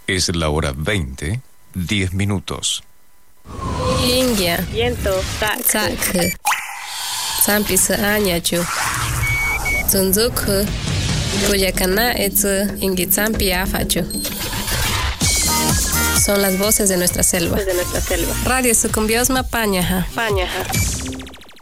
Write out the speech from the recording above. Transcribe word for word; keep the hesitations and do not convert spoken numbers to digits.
Es la hora veinte, diez minutos. Ingia. Viento. Sak. Sampis Anyachu. Zunzuku. Tuyacana etz Ingitsampi Afachu. Son las voces de nuestra selva. De nuestra selva. Radio Sucumbiosma Pañaja. Pañaja.